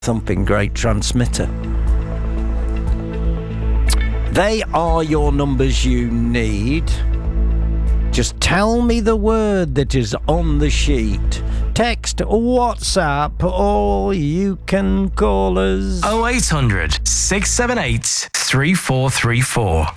thumping great transmitter. They are your numbers you need. Just tell me the word that is on the sheet. Text, WhatsApp, or you can call us 0800 678 3434.